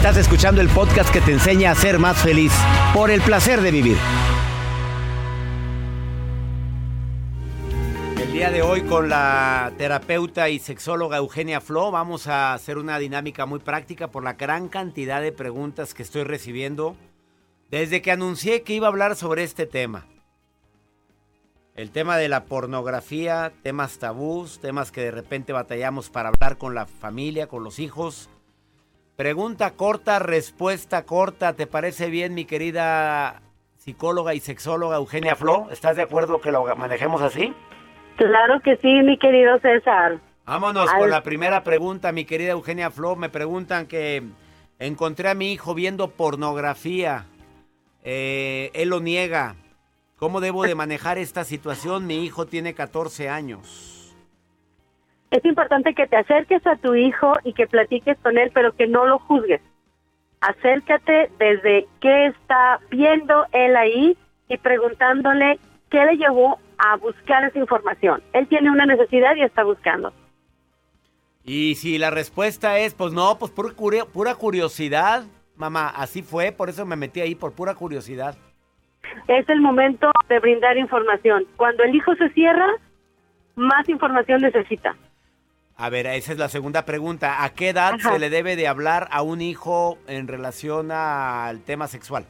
Estás escuchando el podcast que te enseña a ser más feliz por el placer de vivir. El día de hoy con la terapeuta y sexóloga Eugenia Flo vamos a hacer una dinámica muy práctica por la gran cantidad de preguntas que estoy recibiendo desde que anuncié que iba a hablar sobre este tema. El tema de la pornografía, temas tabús, temas que de repente batallamos para hablar con la familia, con los hijos. Pregunta corta, respuesta corta. ¿Te parece bien, mi querida psicóloga y sexóloga Eugenia Flo? ¿Estás de acuerdo que lo manejemos así? Claro que sí, mi querido César. Vámonos con la primera pregunta, mi querida Eugenia Flo. Me preguntan que encontré a mi hijo viendo pornografía. Él lo niega. ¿Cómo debo de manejar esta situación? Mi hijo tiene 14 años. Es importante que te acerques a tu hijo y que platiques con él, pero que no lo juzgues. Acércate desde qué está viendo él ahí y preguntándole qué le llevó a buscar esa información. Él tiene una necesidad y está buscando. Y si la respuesta es, pues no, pues pura curiosidad, mamá, así fue, por eso me metí ahí, por pura curiosidad. Es el momento de brindar información. Cuando el hijo se cierra, más información necesita. A ver, esa es la segunda pregunta. ¿A qué edad se le debe de hablar a un hijo en relación al tema sexual?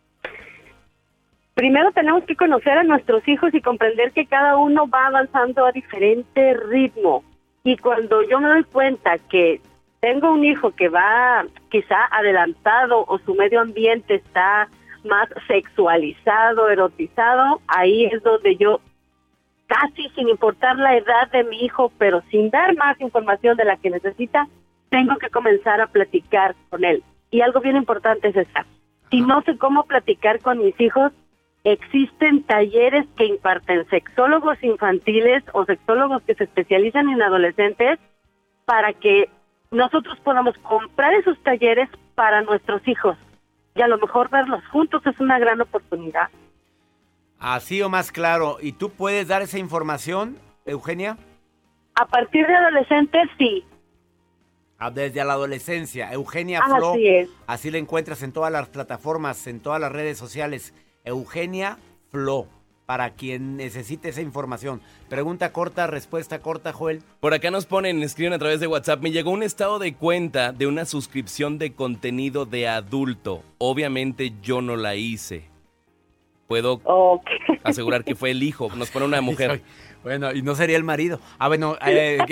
Primero tenemos que conocer a nuestros hijos y comprender que cada uno va avanzando a diferente ritmo. Y cuando yo me doy cuenta que tengo un hijo que va quizá adelantado o su medio ambiente está más sexualizado, erotizado, ahí es donde yo, casi sin importar la edad de mi hijo, pero sin dar más información de la que necesita, tengo que comenzar a platicar con él. Y algo bien importante es esta. Si no sé cómo platicar con mis hijos, existen talleres que imparten sexólogos infantiles o sexólogos que se especializan en adolescentes para que nosotros podamos comprar esos talleres para nuestros hijos. Y a lo mejor verlos juntos es una gran oportunidad. Así o más claro. ¿Y tú puedes dar esa información, Eugenia? A partir de adolescentes, sí. Desde la adolescencia. Eugenia Flo. Así es. Así la encuentras en todas las plataformas, en todas las redes sociales. Eugenia Flo, para quien necesite esa información. Pregunta corta, respuesta corta, Joel. Por acá nos escriben a través de WhatsApp. Me llegó un estado de cuenta de una suscripción de contenido de adulto. Obviamente yo no la hice. Puedo asegurar que fue el hijo. Nos pone una mujer. Bueno, y no sería el marido. Bueno. Es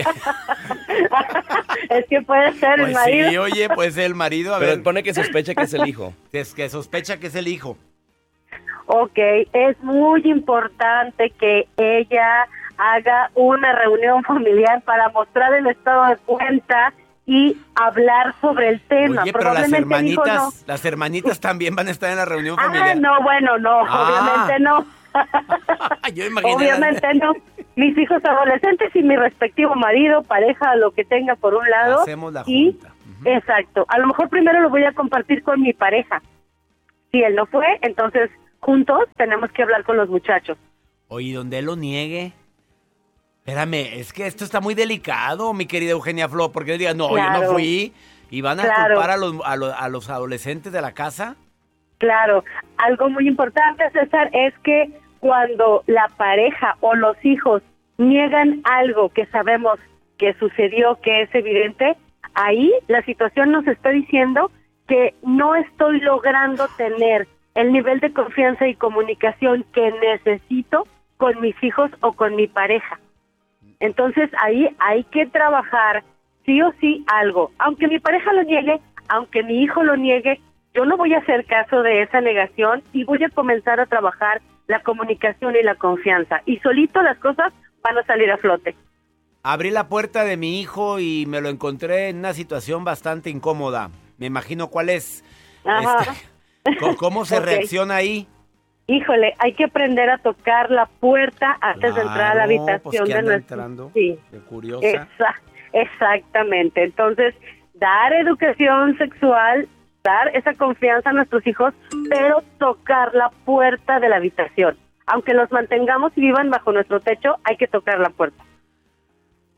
que puede ser pues el marido. Sí, oye, puede ser el marido. Pero pone que sospecha que es el hijo. Es que sospecha que es el hijo. Ok, es muy importante que ella haga una reunión familiar para mostrar el estado de cuenta y hablar sobre el tema. Oye, pero las hermanitas también van a estar en la reunión familiar. No, bueno, no, obviamente no. Yo imaginé. Obviamente no. Mis hijos adolescentes y mi respectivo marido, pareja, lo que tenga por un lado. Hacemos la junta. Exacto. A lo mejor primero lo voy a compartir con mi pareja. Si él no fue, entonces juntos tenemos que hablar con los muchachos. Oye, donde él lo niegue. Espérame, es que esto está muy delicado, mi querida Eugenia Flo, porque él diga, no, yo no fui. ¿Y van a culpar a los adolescentes de la casa? Claro. Algo muy importante, César, es que cuando la pareja o los hijos niegan algo que sabemos que sucedió, que es evidente, ahí la situación nos está diciendo que no estoy logrando tener el nivel de confianza y comunicación que necesito con mis hijos o con mi pareja. Entonces ahí hay que trabajar sí o sí algo. Aunque mi pareja lo niegue, aunque mi hijo lo niegue, yo no voy a hacer caso de esa negación y voy a comenzar a trabajar la comunicación y la confianza. Y solito las cosas van a salir a flote. Abrí la puerta de mi hijo y me lo encontré en una situación bastante incómoda. Me imagino cuál es. ¿Cómo se reacciona ahí? Híjole, hay que aprender a tocar la puerta antes de entrar a la habitación pues, de nuestro. Entrando, sí, de curiosa. Exactamente. Entonces, dar educación sexual, dar esa confianza a nuestros hijos, pero tocar la puerta de la habitación. Aunque los mantengamos y vivan bajo nuestro techo, hay que tocar la puerta.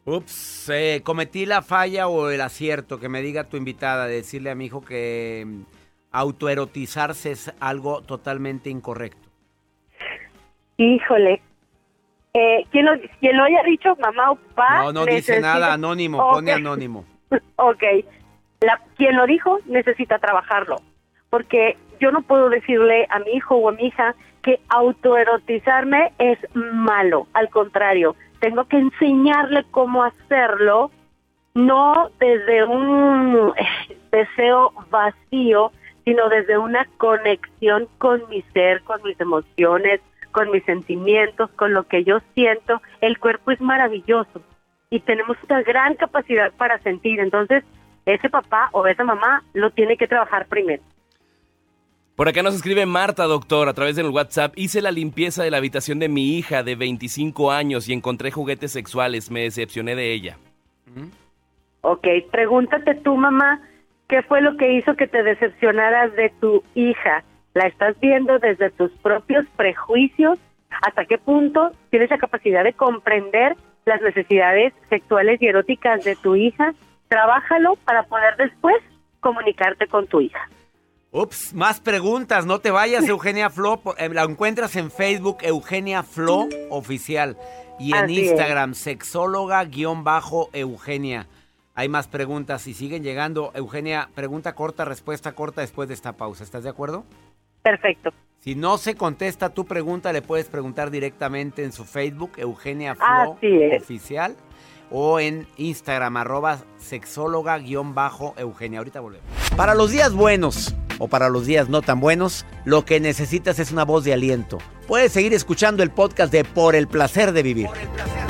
Ups, cometí la falla o el acierto, que me diga tu invitada, de decirle a mi hijo que autoerotizarse es algo totalmente incorrecto. Híjole. ¿Quién lo haya dicho, mamá o papá? No dice nada, anónimo, okay. Pone anónimo. Ok. Quien lo dijo necesita trabajarlo, porque yo no puedo decirle a mi hijo o a mi hija que autoerotizarme es malo. Al contrario, tengo que enseñarle cómo hacerlo, no desde un deseo vacío, sino desde una conexión con mi ser, con mis emociones, con mis sentimientos, con lo que yo siento. El cuerpo es maravilloso y tenemos una gran capacidad para sentir. Entonces, ese papá o esa mamá lo tiene que trabajar primero. Por acá nos escribe Marta, doctor, a través del WhatsApp. Hice la limpieza de la habitación de mi hija de 25 años y encontré juguetes sexuales. Me decepcioné de ella. Ok, pregúntate tú, mamá, ¿qué fue lo que hizo que te decepcionaras de tu hija? ¿La estás viendo desde tus propios prejuicios? ¿Hasta qué punto tienes la capacidad de comprender las necesidades sexuales y eróticas de tu hija? Trabájalo para poder después comunicarte con tu hija. Ups, más preguntas, no te vayas, Eugenia Flo. La encuentras en Facebook, Eugenia Flo Oficial. Y en Así Instagram, sexóloga_Eugenia. Hay más preguntas y siguen llegando. Eugenia, pregunta corta, respuesta corta después de esta pausa. ¿Estás de acuerdo? Perfecto. Si no se contesta tu pregunta, le puedes preguntar directamente en su Facebook, Eugenia Flo Oficial. O en Instagram, @sexóloga_Eugenia. Ahorita volvemos. Para los días buenos o para los días no tan buenos, lo que necesitas es una voz de aliento. Puedes seguir escuchando el podcast de Por el Placer de Vivir. Por el placer.